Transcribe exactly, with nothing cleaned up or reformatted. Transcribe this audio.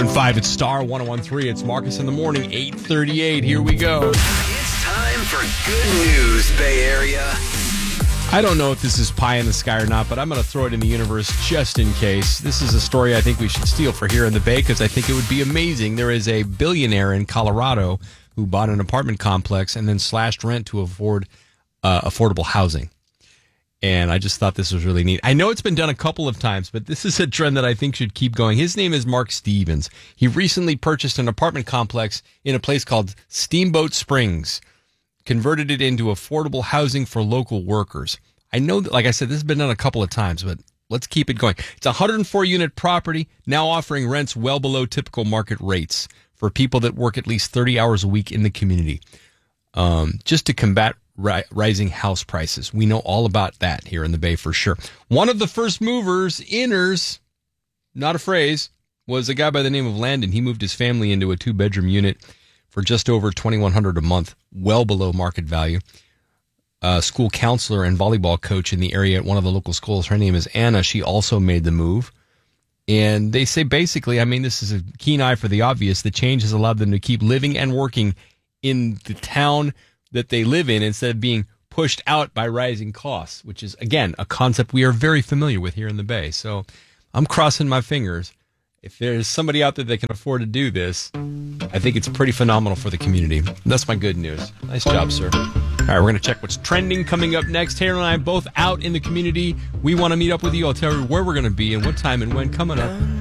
five, it's Star one oh one three. It's Marcus in the Morning, eight thirty-eight. Here we go. It's time for good news, Bay Area. I don't know if this is pie in the sky or not, but I'm going to throw it in the universe just in case. This is a story I think we should steal for here in the Bay because I think it would be amazing. There is a billionaire in Colorado who bought an apartment complex and then slashed rent to afford uh, affordable housing. And I just thought this was really neat. I know it's been done a couple of times, but this is a trend that I think should keep going. His name is Mark Stevens. He recently purchased an apartment complex in a place called Steamboat Springs, converted it into affordable housing for local workers. I know that, like I said, this has been done a couple of times, but let's keep it going. It's a one hundred four unit property, now offering rents well below typical market rates for people that work at least thirty hours a week in the community, um, just to combat ri- rising house prices. We know all about that here in the Bay for sure. One of the first movers, inners, not a phrase, was a guy by the name of Landon. He moved his family into a two-bedroom unit for just over twenty-one hundred dollars a month, well below market value. A school counselor and volleyball coach in the area at one of the local schools, her name is Anna. She also made the move. And they say basically, I mean, this is a keen eye for the obvious. The change has allowed them to keep living and working in the town that they live in instead of being pushed out by rising costs, which is, again, a concept we are very familiar with here in the Bay. So I'm crossing my fingers. If there's somebody out there that can afford to do this, I think it's pretty phenomenal for the community. That's my good news. Nice job, sir. All right, we're going to check what's trending coming up next. Taylor and I both out in the community. We want to meet up with you. I'll tell you where we're going to be and what time and when coming up